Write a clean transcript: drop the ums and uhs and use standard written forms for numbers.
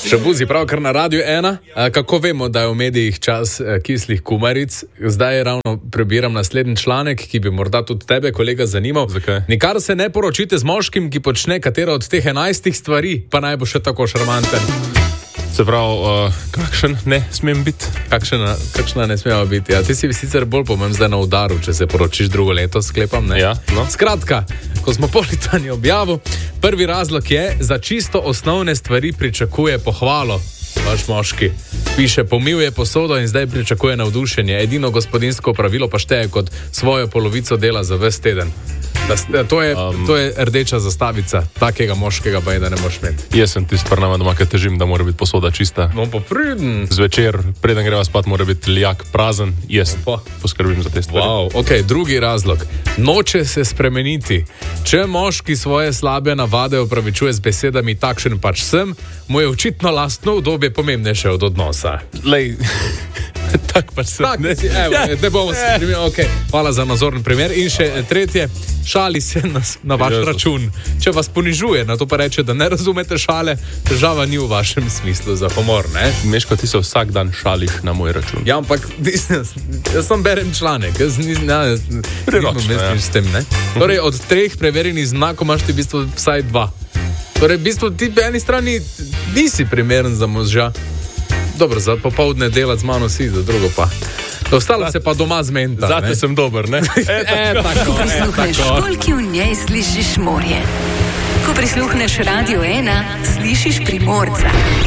Šabuzi, pravkar na Radiu 1. Kako vemo, da je v medijih čas kislih kumaric? Zdaj ravno prebiram naslednji članek, ki bi morda tudi tebe, kolega, zanimal. Zakaj? Nikar se ne poročite z moškim, ki počne katero od teh 11 stvari, pa naj bo še tako šarmanten. Se pravi, kakšen ne smem biti? Kakšna ne smemo biti? Ja, ti si sicer bolj pomem zdaj na udaru, če se poročiš drugo leto, sklepam, ne? Ja, no. Skratka, ko smo po Litvanji objavili, prvi razlog je, za čisto osnovne stvari pričakuje pohvalo. Vaš moški piše, pomil je posodo in zdaj pričakuje navdušenje. Edino gospodinjsko pravilo pa šteje kot svojo polovico dela za ves teden. To je rdeča zastavica, takega moškega pa je, da ne moš imeti. Jaz sem tisti prnama doma, ki težim, da mora biti posoda čista. No pa priden. Zvečer, preden greva spat, mora biti lijak prazen. Jaz poskrbim za te stvari. Wow. Ok, drugi razlog. Noče se spremeniti. Če moški svoje slabe navade opravičuje z besedami takšen pač sem, mu je očitno lastno udobje pomembnejše od odnosa. Lej, tak pač sem. Tak, ne bomo se primerjali. Okay. Hvala za nazorni primer. In še tretje, šali se na vaš račun. Če vas ponižuje, na to pa reče, da ne razumete šale, težava ni v vašem smislu za humor, ne? Meško, ti se vsak dan šališ na moj račun. Ja, ampak jaz sem berem članek, jaz nisem s tem, ne? Torej, od 3 preverjenih znakov imaš ti v bistvu vsaj 2. Torej, v bistvu ti po eni strani nisi primeren za moža. Dobro, za popoldne delati z mano si, za drugo pa. Ostalo se pa doma zmenta. Zate sem dober, ne? Ko prisluhneš školki, v njej slišiš morje. Ko prisluhneš Radio 1, slišiš Primorca.